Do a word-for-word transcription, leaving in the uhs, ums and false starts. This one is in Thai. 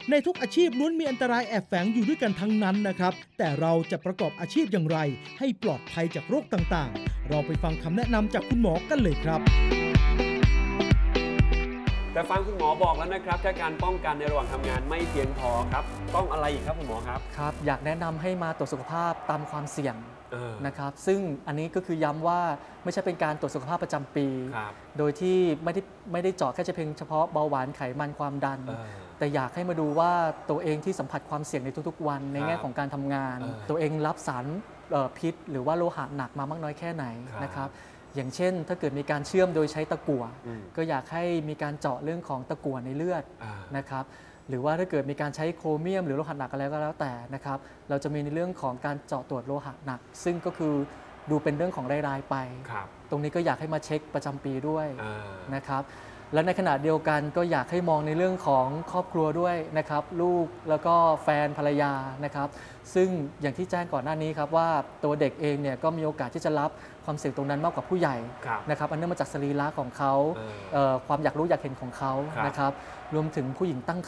ในทุกอาชีพล้วนมีอันตรายแอบแฝงอยู่ด้วยกันทั้งนั้นนะครับแต่เราจะประกอบอาชีพอย่างไรให้ปลอดภัยจากโรคต่างๆเราไปฟังคำแนะนำจากคุณหมอกันเลยครับแต่ฟังคุณหมอบอกแล้วนะครับถ้าการป้องกันในระหว่างทำงานไม่เพียงพอครับต้องอะไรอีกครับคุณหมอครับครับอยากแนะนำให้มาตรวจสุขภาพตามความเสี่ยงนะครับซึ่งอันนี้ก็คือย้ำว่าไม่ใช่เป็นการตรวจสุขภาพประจำปีโดยที่ไม่ได้ไม่ได้เจาะแค่เพียงเฉพาะเบาหวานไขมันความดันแต่อยากให้มาดูว่าตัวเองที่สัมผัสความเสี่ยงในทุกๆวันในแง่ของการทำงานตัวเองรับสารพิษหรือว่าโลหะหนักมามากน้อยแค่ไหนนะครับอย่างเช่นถ้าเกิดมีการเชื่อมโดยใช้ตะกั่วก็อยากให้มีการเจาะเรื่องของตะกั่วในเลือดนะครับหรือว่าถ้าเกิดมีการใช้โครเมียมหรือโลหะหนักอะไรก็แล้วแต่นะครับเราจะมีในเรื่องของการเจาะตรวจโลหะหนักซึ่งก็คือดูเป็นเรื่องของรายๆไปตรงนี้ก็อยากให้มาเช็คประจำปีด้วยนะครับและในขณะเดียวกันก็อยากให้มองในเรื่องของครอบครัวด้วยนะครับลูกแล้วก็แฟนภรรยานะครับซึ่งอย่างที่แจ้งก่อนหน้านี้ครับว่าตัวเด็กเองเนี่ยก็มีโอกาสที่จะรับความเสี่ยงตรงนั้นมากกว่าผู้ใหญ่นะครับอันเนื่องมาจากสรีระของเขาความอยากรู้อยากเห็นของเขานะครับรวมถึงผู้หญิงตั้ง